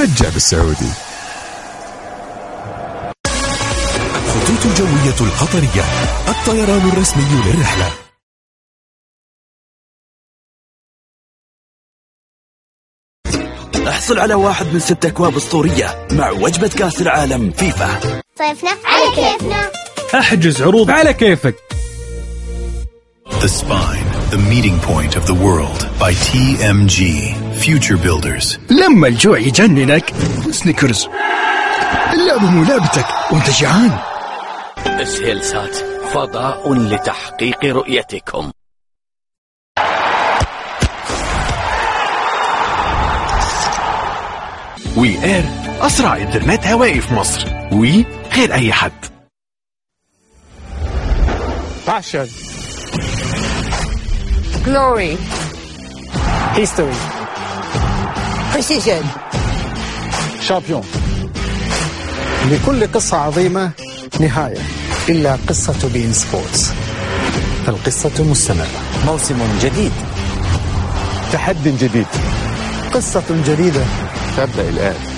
سجل بالسعودي. خطوط الجوية القطرية، الطيران الرسمي للرحلة. احصل على 1 من 6 أكواب أسطورية مع وجبة كأس العالم فيفا. صيفنا على كيفنا. احجز عروض على كيفك. The Spine, the meeting point of the world by TMG, Future Builders. لما الجوع يجننك سنيكرز، اللعبة مو لعبتك وانت جعان. اسهل سات، فضاء لتحقيق رؤيتكم. وي اير، أسرع إنترنت هوائي في مصر. وي غير أي حد. Passion, glory, history, precision. شامبيون. لكل قصة عظيمة نهاية، إلا قصة بين سبورتس. القصة مستمرة. موسم جديد، تحدي جديد، قصة جديدة تبدأ الآن.